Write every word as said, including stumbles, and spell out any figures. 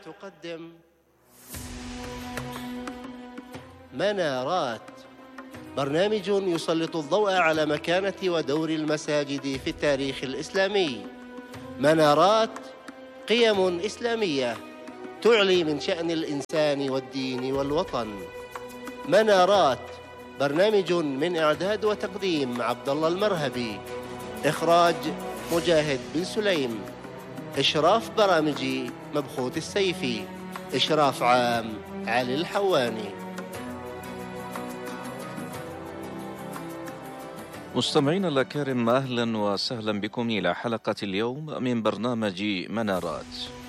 تقدم منارات، برنامج يسلط الضوء على مكانة ودور المساجد في التاريخ الإسلامي. منارات، قيم إسلامية تعلي من شأن الإنسان والدين والوطن. منارات، برنامج من إعداد وتقديم عبد الله المرهبي، إخراج مجاهد بن سليم، إشراف برامجي مبخوت السيفي، إشراف عام علي الحواني. مستمعينا الأكارم، أهلا وسهلا بكم إلى حلقة اليوم من برنامج منارات.